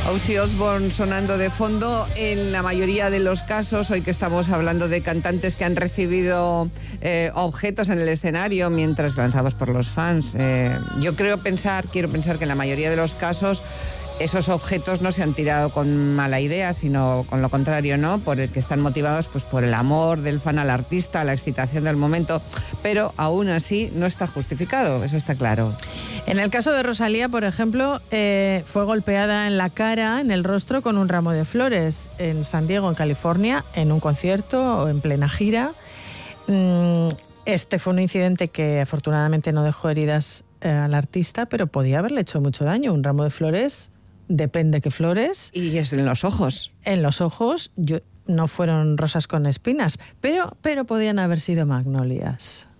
Ozzy Osbourne sonando de fondo. En la mayoría de los casos, hoy que estamos hablando de cantantes que han recibido objetos en el escenario mientras lanzados por los fans, yo quiero pensar que en la mayoría de los casos esos objetos no se han tirado con mala idea, sino con lo contrario, ¿no? Por el que están motivados pues por el amor del fan al artista, la excitación del momento, pero aún así no está justificado, eso está claro. En el caso de Rosalía, por ejemplo, fue golpeada en la cara, en el rostro, con un ramo de flores en San Diego, en California, en un concierto o en plena gira. Este fue un incidente que afortunadamente no dejó heridas al artista, pero podía haberle hecho mucho daño. Un ramo de flores, depende qué flores. Y es en los ojos. En los ojos, no fueron rosas con espinas, pero podían haber sido magnolias.